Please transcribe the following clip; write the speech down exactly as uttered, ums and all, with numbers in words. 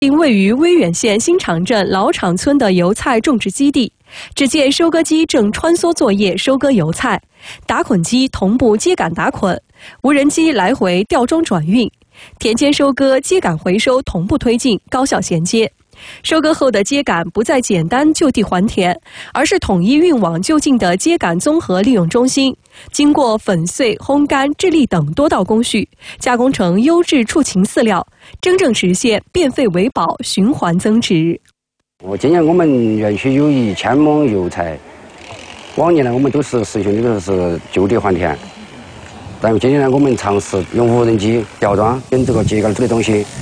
因位于威远县新场镇老场村的油菜种植基地，只见收割机正穿梭作业收割油菜，打捆机同步秸秆打捆，无人机来回吊装转运，田间收割、秸秆回收同步推进，高效衔接。收割后的秸秆不再简单就地还田，而是统一运往就近的秸秆综合利用中心，经过粉碎、烘干、制粒等多道工序，加工成优质畜禽饲料，真正实现变废为宝、循环增值。 我今年我们园区有一千亩油菜，往年呢我们都是实行这个是就地还田，但今年呢我们尝试用无人机吊装跟这个秸秆之类东西。